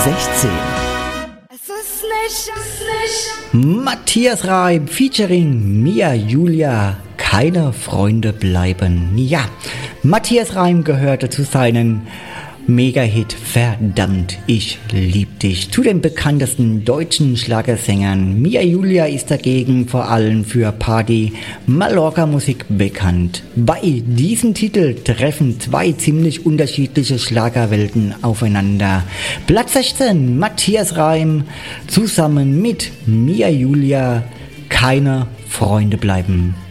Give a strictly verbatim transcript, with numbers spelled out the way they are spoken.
sechzehn. Es ist nicht, es ist nicht. Matthias Reim featuring Mia Julia. Keine Freunde bleiben. Ja, Matthias Reim gehörte zu seinen Mega-Hit Verdammt, ich lieb dich zu den bekanntesten deutschen Schlagersängern. Mia Julia ist dagegen vor allem für Party Mallorca Musik bekannt. Bei diesem Titel treffen zwei ziemlich unterschiedliche Schlagerwelten aufeinander. Platz sechzehn, Matthias Reim zusammen mit Mia Julia, Keine Freunde bleiben.